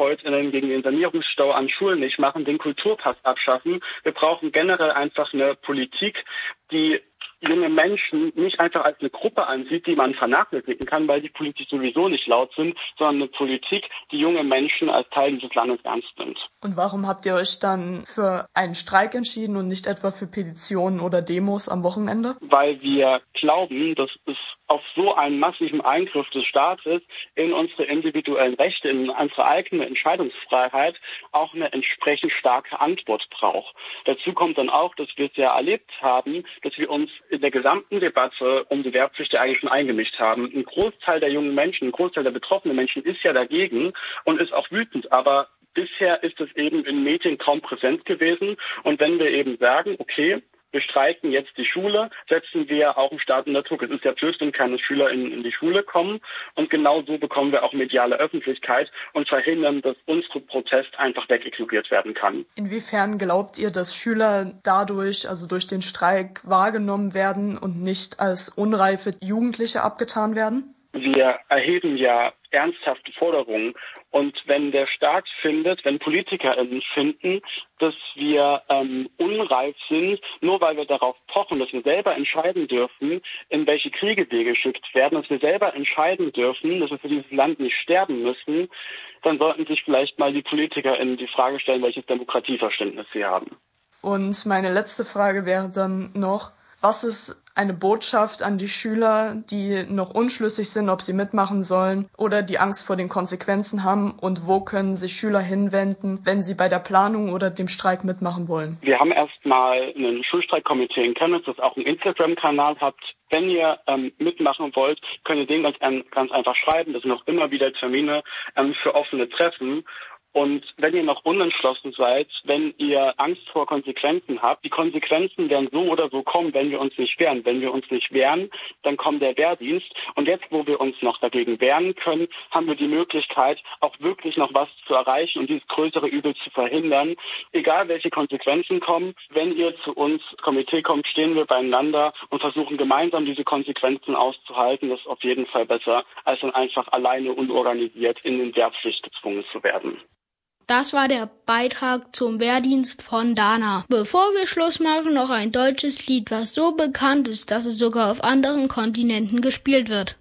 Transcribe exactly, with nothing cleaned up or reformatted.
TherapeutInnen gegen den Sanierungsstau an Schulen nicht machen, den Kulturpass abschaffen. Wir brauchen generell einfach eine Politik, die junge Menschen nicht einfach als eine Gruppe ansieht, die man vernachlässigen kann, weil die politisch sowieso nicht laut sind, sondern eine Politik, die junge Menschen als Teil dieses Landes ernst nimmt. Und warum habt ihr euch dann für einen Streik entschieden und nicht etwa für Petitionen oder Demos am Wochenende? Weil wir glauben, dass es auf so einen massiven Eingriff des Staates in unsere individuellen Rechte, in unsere eigene Entscheidungsfreiheit auch eine entsprechend starke Antwort braucht. Dazu kommt dann auch, dass wir es ja erlebt haben, dass wir uns in der gesamten Debatte um die Wehrpflicht ja eigentlich schon eingemischt haben. Ein Großteil der jungen Menschen, ein Großteil der betroffenen Menschen ist ja dagegen und ist auch wütend, aber bisher ist es eben in Medien kaum präsent gewesen. Und wenn wir eben sagen, okay, wir streiken jetzt die Schule, setzen wir auch einen Staat unter Druck. Es ist ja blöd, wenn keine Schüler in, in die Schule kommen. Und genau so bekommen wir auch mediale Öffentlichkeit und verhindern, dass unsere Protest einfach wegignoriert werden kann. Inwiefern glaubt ihr, dass Schüler dadurch, also durch den Streik, wahrgenommen werden und nicht als unreife Jugendliche abgetan werden? Wir erheben ja ernsthafte Forderungen. Und wenn der Staat findet, wenn PolitikerInnen finden, dass wir ähm, unreif sind, nur weil wir darauf pochen, dass wir selber entscheiden dürfen, in welche Kriege wir geschickt werden, dass wir selber entscheiden dürfen, dass wir für dieses Land nicht sterben müssen, dann sollten sich vielleicht mal die PolitikerInnen die Frage stellen, welches Demokratieverständnis sie haben. Und meine letzte Frage wäre dann noch, was ist eine Botschaft an die Schüler, die noch unschlüssig sind, ob sie mitmachen sollen oder die Angst vor den Konsequenzen haben, und wo können sich Schüler hinwenden, wenn sie bei der Planung oder dem Streik mitmachen wollen? Wir haben erstmal ein Schulstreikkomitee in Chemnitz, das auch einen Instagram-Kanal hat. Wenn ihr ähm, mitmachen wollt, könnt ihr den ganz, ganz einfach schreiben. Das sind auch immer wieder Termine ähm, für offene Treffen. Und wenn ihr noch unentschlossen seid, wenn ihr Angst vor Konsequenzen habt, die Konsequenzen werden so oder so kommen, wenn wir uns nicht wehren. Wenn wir uns nicht wehren, dann kommt der Wehrdienst. Und jetzt, wo wir uns noch dagegen wehren können, haben wir die Möglichkeit, auch wirklich noch was zu erreichen und dieses größere Übel zu verhindern. Egal, welche Konsequenzen kommen, wenn ihr zu uns ins Komitee kommt, stehen wir beieinander und versuchen gemeinsam diese Konsequenzen auszuhalten. Das ist auf jeden Fall besser, als dann einfach alleine unorganisiert in den Wehrpflicht gezwungen zu werden. Das war der Beitrag zum Wehrdienst von Dana. Bevor wir Schluss machen, noch ein deutsches Lied, was so bekannt ist, dass es sogar auf anderen Kontinenten gespielt wird.